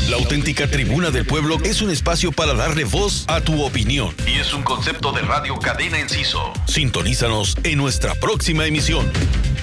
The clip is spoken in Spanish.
La auténtica Tribuna del Pueblo es un espacio para darle voz a tu opinión. Y es un concepto de Radio Cadena Enciso. Sintonízanos en nuestra próxima emisión.